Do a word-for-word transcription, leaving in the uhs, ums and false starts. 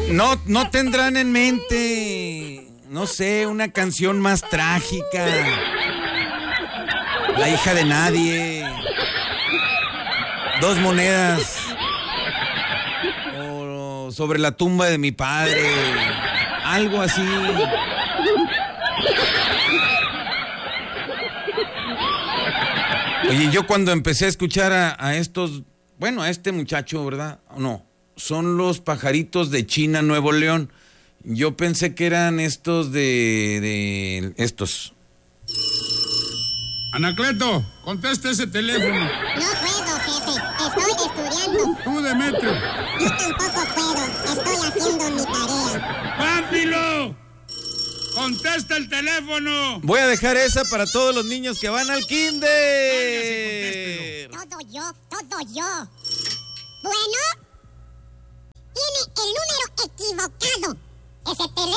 No, no tendrán en mente, no sé, una canción más trágica. La hija de nadie. Dos monedas. O sobre la tumba de mi padre. Algo así. Oye, yo cuando empecé a escuchar a, a estos, bueno, a este muchacho, ¿verdad? No, son los Pajaritos de China, Nuevo León. Yo pensé que eran estos de, de estos. Anacleto, contesta ese teléfono. No puedo, jefe. Estoy estudiando. Tú, Demetrio. Yo tampoco puedo. Estoy haciendo mi tarea. ¡Pánfilo! ¡Contesta el teléfono! Voy a dejar esa para todos los niños que van al kinder. Todo yo, todo yo. Bueno, tiene el número equivocado. Ese teléfono